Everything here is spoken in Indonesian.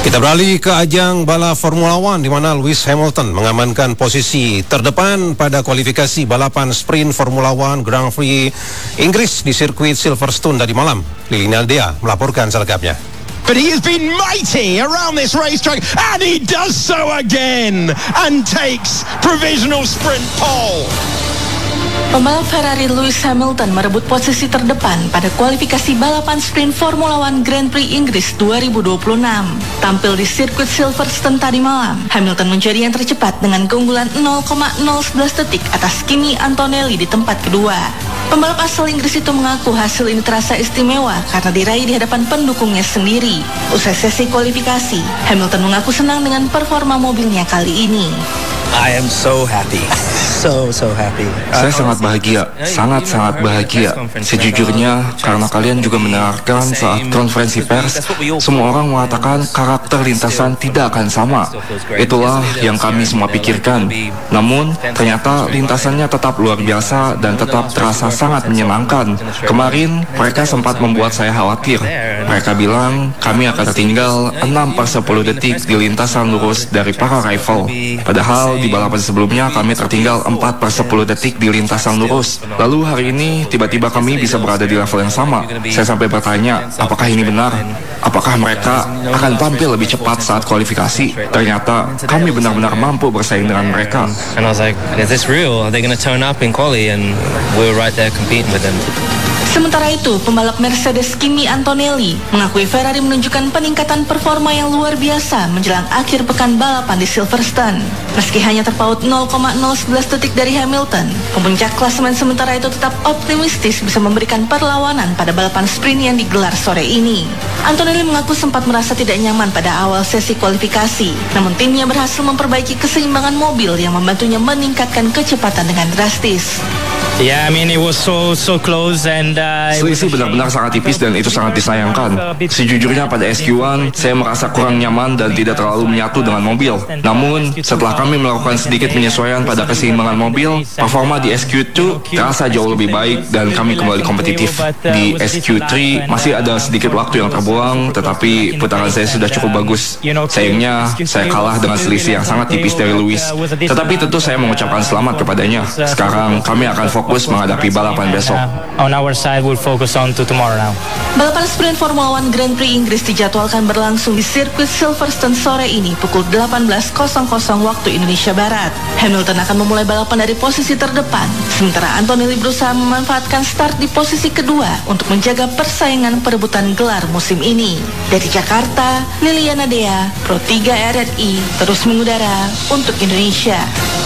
Kita beralih ke ajang balap Formula One di mana Lewis Hamilton mengamankan posisi terdepan pada kualifikasi balapan sprint Formula One Grand Prix Inggris di sirkuit Silverstone tadi malam. Liliana Dea melaporkan selengkapnya. But he has been mighty around this racetrack, and he does so again, and takes provisional sprint pole. Pembalap Ferrari Lewis Hamilton merebut posisi terdepan pada kualifikasi balapan sprint Formula One Grand Prix Inggris 2026. Tampil di sirkuit Silverstone tadi malam, Hamilton menjadi yang tercepat dengan keunggulan 0,011 detik atas Kimi Antonelli di tempat kedua. Pembalap asal Inggris itu mengaku hasil ini terasa istimewa karena diraih di hadapan pendukungnya sendiri. Usai sesi kualifikasi, Hamilton mengaku senang dengan performa mobilnya kali ini. I am so happy. So happy. Saya sangat bahagia, sangat bahagia. Sejujurnya, karena kalian juga mendengarkan saat konferensi pers, semua orang mengatakan karakter lintasan tidak akan sama. Itulah yang kami semua pikirkan. Namun, ternyata lintasannya tetap luar biasa dan tetap terasa sangat menyenangkan. Kemarin, mereka sempat membuat saya khawatir. Mereka bilang, kami akan tertinggal 6/10 detik di lintasan lurus dari para rival. Padahal, di balapan sebelumnya kami tertinggal 4/10 detik di lintasan lurus. Lalu hari ini tiba-tiba kami bisa berada di level yang sama. Saya sampai bertanya, apakah ini benar? Apakah mereka akan tampil lebih cepat saat kualifikasi? Ternyata kami benar-benar mampu bersaing dengan mereka. And I was like, is this real? Are they going to turn up in quali? And we were right there competing with them. Sementara itu, pembalap Mercedes Kimi Antonelli mengakui Ferrari menunjukkan peningkatan performa yang luar biasa menjelang akhir pekan balapan di Silverstone. Meski hanya terpaut 0,011 detik dari Hamilton, pemuncak klasemen sementara itu tetap optimistis bisa memberikan perlawanan pada balapan sprint yang digelar sore ini. Antonelli mengaku sempat merasa tidak nyaman pada awal sesi kualifikasi, namun timnya berhasil memperbaiki keseimbangan mobil yang membantunya meningkatkan kecepatan dengan drastis. Yeah, I mean it was so close and selisih benar-benar sangat tipis dan itu sangat disayangkan. Sejujurnya pada SQ1 saya merasa kurang nyaman dan tidak terlalu menyatu dengan mobil. Namun setelah kami melakukan sedikit penyesuaian pada keseimbangan mobil, performa di SQ2 terasa jauh lebih baik dan kami kembali kompetitif. Di SQ3 masih ada sedikit waktu yang terbuang, tetapi putaran saya sudah cukup bagus. Sayangnya saya kalah dengan selisih yang sangat tipis dari Lewis. Tetapi tentu saya mengucapkan selamat kepadanya. Sekarang kami akan fokus menghadapi balapan besok. On our side, we'll focus on to tomorrow now. Balapan sprint Formula One Grand Prix Inggris dijadwalkan berlangsung di sirkuit Silverstone sore ini pukul 18.00 waktu Indonesia Barat. Hamilton akan memulai balapan dari posisi terdepan, sementara Antonelli berusaha memanfaatkan start di posisi kedua untuk menjaga persaingan perebutan gelar musim ini. Dari Jakarta, Liliana Dea, Pro 3 RRI, terus mengudara untuk Indonesia.